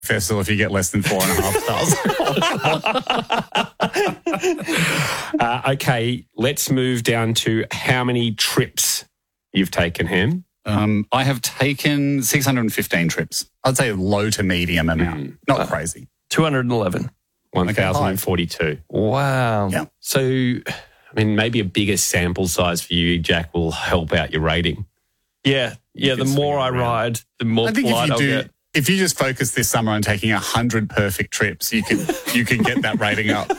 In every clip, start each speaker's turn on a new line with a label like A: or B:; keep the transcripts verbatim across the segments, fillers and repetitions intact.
A: festival if you get less than four and a half stars.
B: uh, okay, let's move down to how many trips you've taken, Ham.
A: Um, I have taken six hundred fifteen trips. I'd say low to medium amount. Mm. Not uh, crazy.
C: two hundred eleven.
B: one thousand forty-two.
C: Wow.
A: Yeah.
B: So, I mean, maybe a bigger sample size for you, Jack, will help out your rating.
C: Yeah. Yeah, the more I ride, the more
A: I think
C: polite
A: if you
C: I'll
A: do,
C: get.
A: If you just focus this summer on taking one hundred perfect trips, you can you can get that rating up.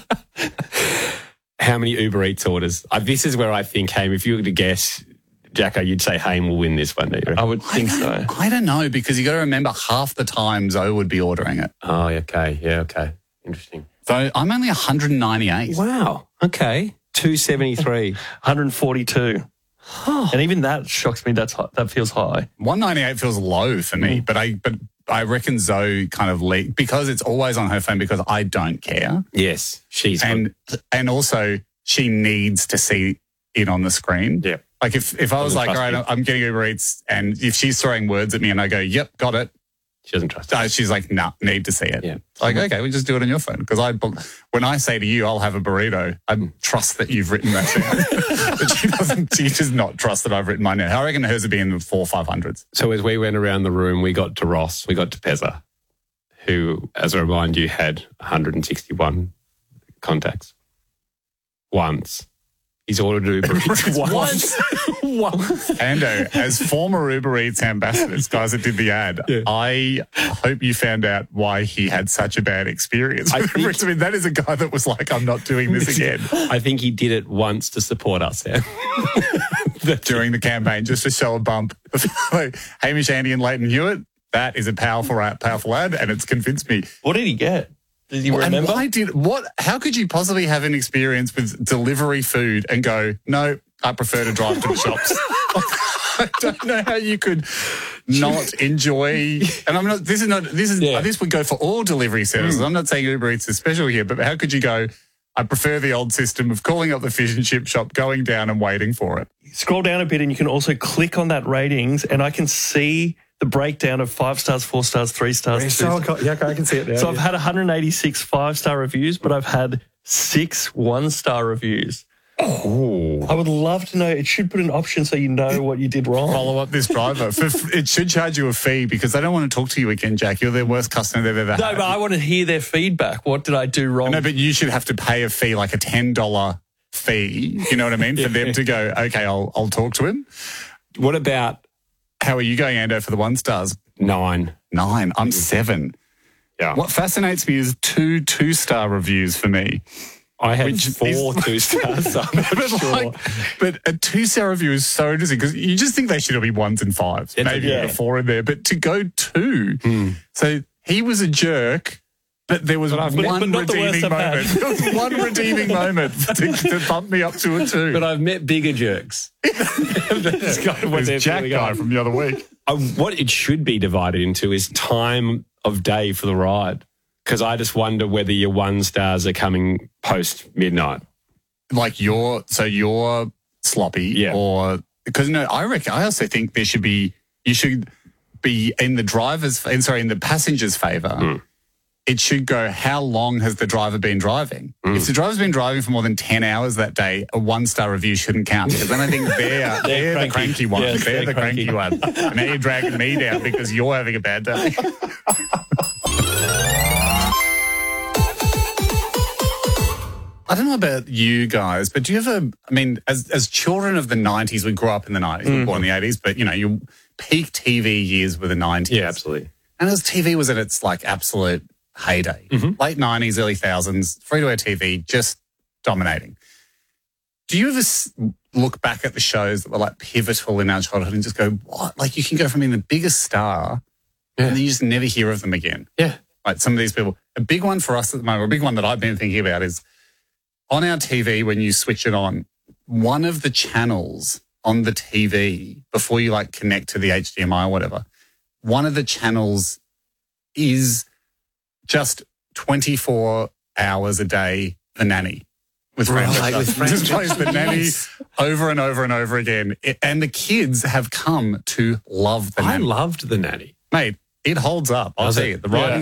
B: How many Uber Eats orders? Uh, this is where I think, Haim, if you were to guess, Jacko, you'd say Haim will win this one, do you?
C: I would think
A: I
C: so.
A: I don't know, because you got to remember half the time Zoe would be ordering it.
B: Oh, okay. Yeah, okay. Interesting.
A: So I'm only one hundred ninety-eight.
B: Wow. Okay. two seventy-three.
C: one hundred forty-two. Oh. And even that shocks me. That's that feels high.
A: one ninety-eight feels low for me, mm. but I but I reckon Zoe kind of leaked because it's always on her phone because I don't care.
B: Yes, she's
A: and good. And also she needs to see it on the screen.
B: Yeah.
A: Like if, if I was like, all right, you. I'm getting Uber Eats, and if she's throwing words at me and I go, yep, got it.
B: She doesn't trust it.
A: Uh, she's like, nah, need to see it.
B: Yeah.
A: Like, okay, we just do it on your phone. Because I, when I say to you, I'll have a burrito, I trust that you've written that down. But she doesn't, she does not trust that I've written mine down. I reckon hers would be in the four, five hundreds.
B: So as we went around the room, we got to Ross, we got to Pezza, who, as a reminder, you had one hundred sixty-one contacts. Once. He's ordered Uber Eats once.
A: Once. Ando, as former Uber Eats ambassadors, guys that did the ad, yeah. I hope you found out why he had such a bad experience with Uber Eats. I mean, that is a guy that was like, I'm not doing this again.
B: I think he did it once to support us, yeah.
A: During the campaign, just to show a bump. Like, Hamish, Andy and Leighton Hewitt, that is a powerful, powerful ad, and it's convinced me.
C: What did he get? Did you remember?
A: And why did what? How could you possibly have an experience with delivery food and go, no, I prefer to drive to the shops? I don't know how you could not enjoy. And I'm not. This is not. This is. Yeah. This would go for all delivery services. Mm. I'm not saying Uber Eats is special here, but how could you go? I prefer the old system of calling up the fish and chip shop, going down and waiting for it.
C: Scroll down a bit, and you can also click on that ratings, and I can see the breakdown of five stars, four stars, three stars.
B: So, yeah, I can see it now.
C: So
B: yeah.
C: I've had one hundred eighty-six five-star reviews, but I've had six one-star reviews. Oh. I would love to know. It should put an option so you know what you did wrong.
A: Follow up this driver. For, it should charge you a fee because they don't want to talk to you again, Jack. You're their worst customer they've ever
C: no,
A: had.
C: No, but I want to hear their feedback. What did I do wrong?
A: No, but you should have to pay a fee, like a ten dollars fee, you know what I mean, for them to go, okay, I'll I'll talk to him.
B: What about...
A: How are you going, Ando, for the one stars?
B: Nine.
A: Nine. I'm seven.
B: Yeah.
A: What fascinates me is two two-star reviews for me.
B: I had four is, two stars. So I'm not
A: but,
B: sure.
A: like, but a two-star review is so interesting because you just think they should all be ones and fives. It's maybe a, yeah. a four in there. But to go two. Mm. So he was a jerk, but there was
B: but
A: one
B: met, but
A: redeeming moment. There was one redeeming moment to, to bump me up to a two.
B: But I've met bigger jerks. That's kind of what
A: There's Jack guy from the other week.
B: Uh, what it should be divided into is time of day for the ride. Because I just wonder whether your one stars are coming post midnight.
A: Like you're, so you're sloppy
B: yeah.
A: or, because no, I reckon, I also think there should be, you should be in the driver's, sorry, in the passenger's favour. Mm. It should go, how long has the driver been driving? Mm. If the driver's been driving for more than ten hours that day, a one-star review shouldn't count because then I think they're, they're, they're cranky. the cranky one. Yes, they're, they're the cranky, cranky one. And now you're dragging me down because you're having a bad day. I don't know about you guys, but do you ever, I mean, as as children of the nineties, we grew up in the nineties, mm. we were born in the eighties, but, you know, your peak T V years were the nineties.
B: Yeah, absolutely.
A: And as T V was at its, like, absolute heyday, mm-hmm. late nineties, early thousands, free-to-air T V, just dominating. Do you ever look back at the shows that were, like, pivotal in our childhood and just go, what? Like, you can go from being the biggest star yeah. and then you just never hear of them again.
B: Yeah.
A: Like, some of these people. A big one for us at the moment, or a big one that I've been thinking about is on our T V, when you switch it on, one of the channels on the T V, before you, like, connect to the H D M I or whatever, one of the channels is just twenty-four hours a day, The Nanny. With Fran
B: right, with Fran
A: Just plays The Nanny over and over and over again. It, and the kids have come to love The Nanny.
B: I loved The Nanny.
A: Mate, It holds up. I'll
B: Does
A: tell
B: it?
A: you. The
C: Yeah.
A: writing